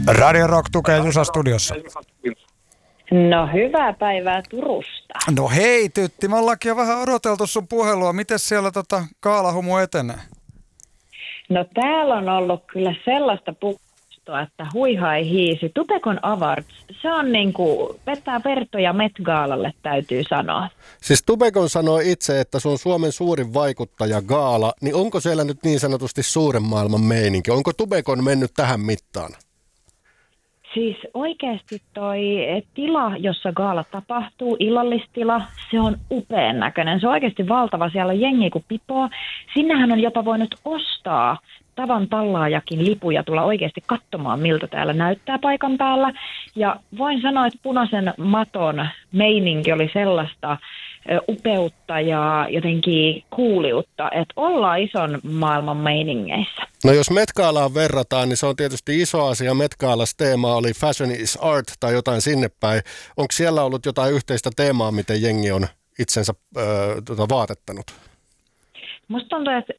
Radio Rock tukee Jusa studiossa. No hyvää päivää Turusta. No hei Tytti, me ollaankin jo vähän odoteltu sun puhelua. Miten siellä gaalahumu etenee? No täällä on ollut kyllä sellaista puhustoa, että huihai hiisi. Tupekon Awards, se on niinku vetää vertoja Met-gaalalle täytyy sanoa. Siis Tupekon sanoi itse, että se on Suomen suurin vaikuttaja gaala, niin onko siellä nyt niin sanotusti suuren maailman meininki? Onko Tupekon mennyt tähän mittaan? Siis oikeasti toi tila, jossa gaala tapahtuu, illallistila, se on upean näköinen. Se on oikeasti valtava, siellä on jengi kuin pipoa. Sinnehän on jopa voinut ostaa tavan tallaajakin lipuja tulla oikeasti katsomaan, miltä täällä näyttää paikan päällä. Ja voin sanoa, että punaisen maton meininki oli sellaista upeutta ja jotenkin kuuliutta, että ollaan ison maailman meiningeissä. No jos Met-gaalaan verrataan, niin se on tietysti iso asia. Met-gaalas teema oli Fashion is Art tai jotain sinne päin. Onko siellä ollut jotain yhteistä teemaa, miten jengi on itsensä vaatettanut? Musta tuntuu, että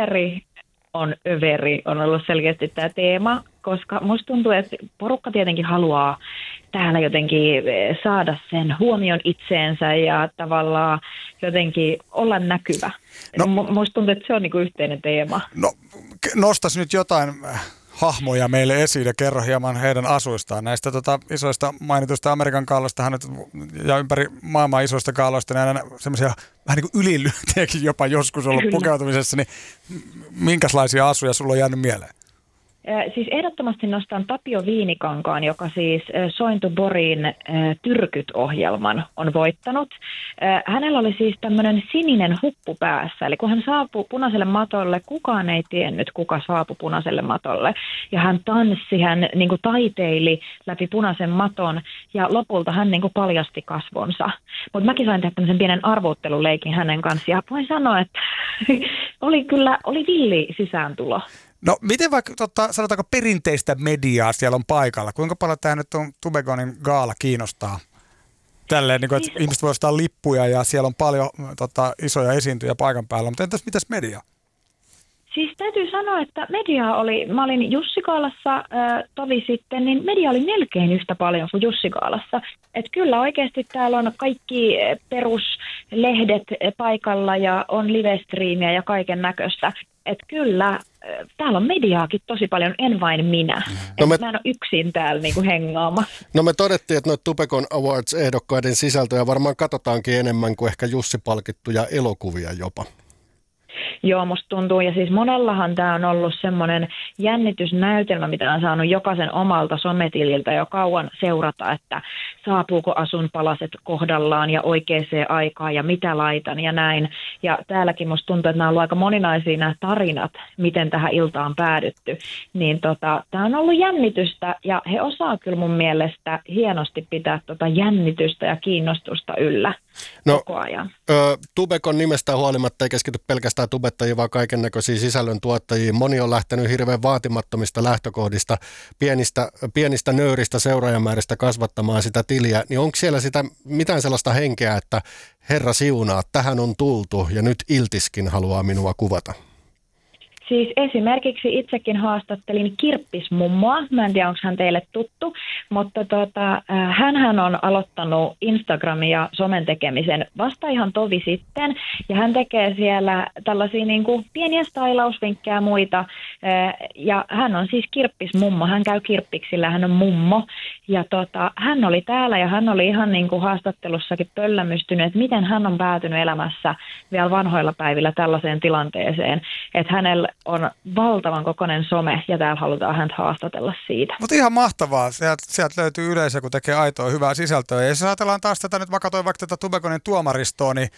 överi on ollut selkeästi tämä teema, koska musta tuntuu, että porukka tietenkin haluaa täällä jotenkin saada sen huomion itseensä ja tavallaan jotenkin olla näkyvä. No, musta tuntuu, että se on niinku yhteinen teema. No nostas nyt jotain hahmoja meille esiin ja kerro hieman heidän asuistaan. Näistä isoista mainituista Amerikan gaaloista ja ympäri maailmaa isoista gaaloista, niin aina semmoisia vähän niin kuin ylilyöntejäkin jopa joskus ollut pukeutumisessa, niin minkälaisia asuja sulla on jäänyt mieleen? Siis ehdottomasti nostan Tapio Viinikankaan, joka siis Sointu Borin Tyrkyt-ohjelman on voittanut. Hänellä oli siis tämmöinen sininen huppu päässä, eli kun hän saapui punaiselle matolle, kukaan ei tiennyt, kuka saapui punaiselle matolle. Ja hän tanssi, hän niin kuin taiteili läpi punaisen maton ja lopulta hän niin kuin paljasti kasvonsa. Mutta mäkin sain tehdä tämmöisen pienen arvuutteluleikin hänen kanssa ja voin sanoa, että oli villi sisääntulo. No miten vaikka sanotaanko perinteistä mediaa siellä on paikalla? Kuinka paljon tämä nyt on Tubekonin gaala kiinnostaa? Tälleen, niin kuin, että ihmiset voi ostaa lippuja ja siellä on paljon isoja esiintyjä paikan päällä, mutta entäs mitäs media? Siis täytyy sanoa, että mediaa oli, mä olin Jussi-gaalassa tovi sitten, niin media oli melkein yhtä paljon kuin Jussi-gaalassa. Että kyllä oikeasti täällä on kaikki peruslehdet paikalla ja on live-striimiä ja kaiken näköistä. Että kyllä, täällä on mediaakin tosi paljon, en vain minä. Mä en ole yksin täällä niinku hengaama. No me todettiin, että noita Tupekon Awards-ehdokkaiden sisältöjä varmaan katsotaankin enemmän kuin ehkä Jussi-palkittuja elokuvia jopa. Joo, musta tuntuu. Ja siis monellahan tämä on ollut semmoinen jännitysnäytelmä, mitä on saanut jokaisen omalta sometililtä jo kauan seurata, että saapuuko asunpalaset kohdallaan ja oikeaan aikaan ja mitä laitan ja näin. Ja täälläkin musta tuntuu, että nämä on ollut aika moninaisia nämä tarinat, miten tähän iltaan on päädytty. Niin tämä on ollut jännitystä ja he osaa kyllä mun mielestä hienosti pitää jännitystä ja kiinnostusta yllä koko ajan. Tubekon nimestä huolimatta ei keskity pelkästään tubettajia, vaan kaiken näköisiä sisällöntuottajia. Moni on lähtenyt hirveän vaatimattomista lähtökohdista, pienistä nöyristä seuraajamääristä kasvattamaan sitä tiliä. Niin onko siellä sitä mitään sellaista henkeä, että Herra siunaa, tähän on tultu ja nyt Iltiskin haluaa minua kuvata? Siis esimerkiksi itsekin haastattelin Kirppismummoa, mä en tiedä onko hän teille tuttu, mutta hänhän on aloittanut Instagramin ja somen tekemisen vasta ihan tovi sitten ja hän tekee siellä tällaisia niin kuin pieniä stylausvinkkejä ja muita ja hän on siis Kirppismummo, hän käy kirppiksillä, hän on mummo ja hän oli täällä ja hän oli ihan niin kuin haastattelussakin pöllämystynyt, että miten hän on päätynyt elämässä vielä vanhoilla päivillä tällaiseen tilanteeseen, että hänellä on valtavan kokoinen some ja täällä halutaan häntä haastatella siitä. Mutta ihan mahtavaa. Sieltä löytyy yleisö, kun tekee aitoa hyvää sisältöä. Ja jos ajatellaan taas tätä, nyt mä katsoin vaikka tätä Tubekonin tuomaristoa, niin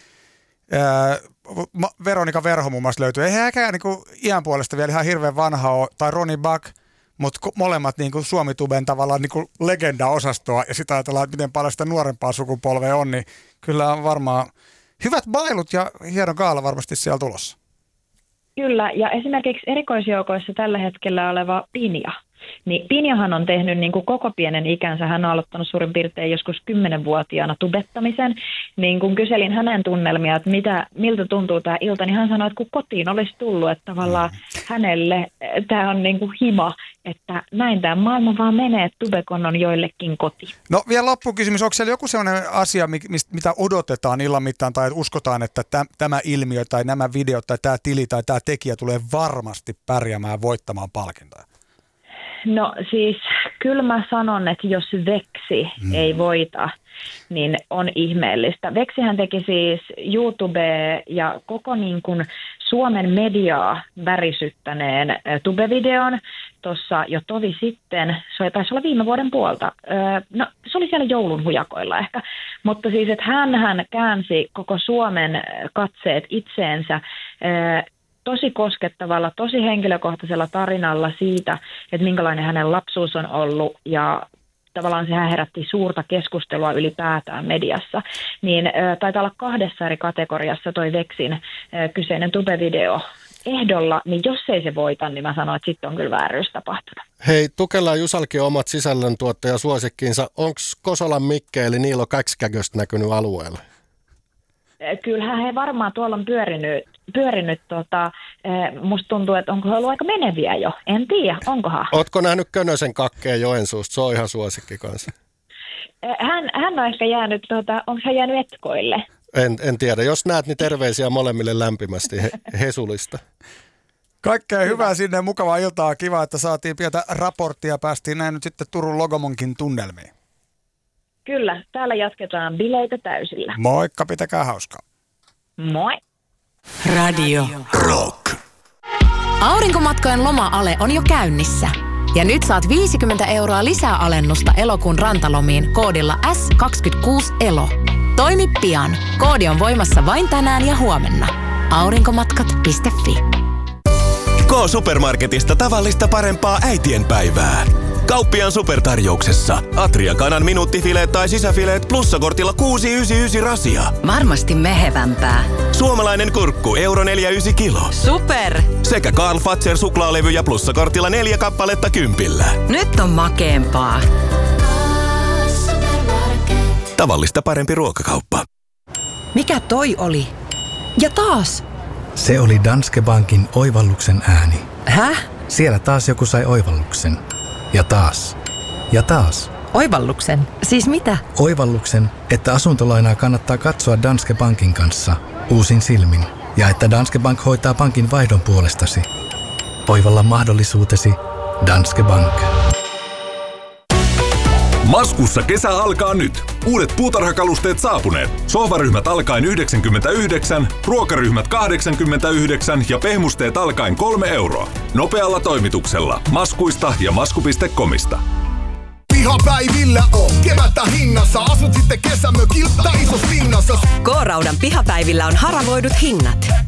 Veronika Verho muun muassa löytyy. Ei häkään niin iän puolesta vielä ihan hirveän vanha ole, tai Ronnie Buck, mutta molemmat niin Suomi-tuben tavallaan niin legenda-osastoa. Ja sitä ajatellaan, että miten paljon sitä nuorempaa sukupolvea on, niin kyllä on varmaan hyvät bailut ja hieno gaala varmasti siellä tulossa. Kyllä, ja esimerkiksi erikoisjoukoissa tällä hetkellä oleva Pinja. Niin Pinjahan on tehnyt niin kuin koko pienen ikänsä, hän on aloittanut suurin piirtein joskus 10-vuotiaana tubettamisen. Niin kun kyselin hänen tunnelmia, että miltä tuntuu tämä ilta, niin hän sanoi, että kun kotiin olisi tullut, että tavallaan hänelle tämä on niin kuin hima, että näin tämä maailma vaan menee, että tubekon on joillekin koti. No vielä loppukysymys, onko siellä joku sellainen asia, mitä odotetaan illan mittaan tai että uskotaan, että tämä ilmiö tai nämä videot tai tämä tili tai tämä tekijä tulee varmasti pärjäämään voittamaan palkintoja? No siis kyllä mä sanon, että jos Veksi ei voita, niin on ihmeellistä. Veksihän teki siis YouTube ja koko niin kuin Suomen mediaa värisyttäneen tubevideon tuossa jo tovi sitten, se taisi olla viime vuoden puolta. No se oli siellä joulun hujakoilla ehkä, mutta siis että hän käänsi koko Suomen katseet itseensä tosi koskettavalla, tosi henkilökohtaisella tarinalla siitä, että minkälainen hänen lapsuus on ollut ja tavallaan sehän herätti suurta keskustelua ylipäätään mediassa. Niin taitaa olla 2 eri kategoriassa toi Veksin kyseinen tubevideo ehdolla, niin jos ei se voita, niin mä sanon, että sitten on kyllä vääryys tapahtunut. Hei, Tukela ja Jusalki on omat sisällöntuottajasuosikkiinsa. Onko Kosolan Mikke eli Niilo Kaksikäköstä näkynyt alueella? Kyllähän he varmaan tuolla on pyörinyt musta tuntuu, että onko he ollut aika meneviä jo. En tiedä, onkohan. Ootko nähnyt Könösen kakkeen Joensuusta? Se on ihan suosikki kanssa. Hän on ehkä jäänyt, onko hän jäänyt etkoille? En tiedä. Jos näet, niin terveisiä molemmille lämpimästi Hesulista. Kaikkea hyvää sinne, mukavaa iltaa. Kiva, että saatiin pientä raporttia ja päästiin näin nyt sitten Turun Logomonkin tunnelmiin. Kyllä, täällä jatketaan bileitä täysillä. Moikka, pitäkää hauskaa. Moi. Radio Rock. Aurinkomatkojen loma-ale on jo käynnissä. Ja nyt saat 50 € lisää alennusta elokuun rantalomiin koodilla S26ELO. Toimi pian. Koodi on voimassa vain tänään ja huomenna. Aurinkomatkat.fi. K-Supermarketista tavallista parempaa äitienpäivää. Kauppiaan supertarjouksessa. Atria kanan minuuttifileet tai sisäfileet plussakortilla 6,99 rasia. Varmasti mehevämpää. Suomalainen kurkku €4,9 kilo. Super! Sekä Karl Fazer suklaalevyjä plussakortilla 4 kappaletta 10. Nyt on makeempaa. Tavallista parempi ruokakauppa. Mikä toi oli? Ja taas! Se oli Danske Bankin oivalluksen ääni. Häh? Siellä taas joku sai oivalluksen. Ja taas. Ja taas. Oivalluksen? Siis mitä? Oivalluksen, että asuntolainaa kannattaa katsoa Danske Bankin kanssa uusin silmin. Ja että Danske Bank hoitaa pankin vaihdon puolestasi. Oivalla mahdollisuutesi Danske Bank. Maskussa kesä alkaa nyt. Uudet puutarhakalusteet saapuneet. Sohvaryhmät alkaen 99, ruokaryhmät 89 ja pehmusteet alkaen 3 €. Nopealla toimituksella. Maskuista ja masku.comista. Pihapäivillä on kevättä hinnassa. Asut sitten kesämökillä tai isos linnassa. K-Raudan pihapäivillä on haravoidut hinnat.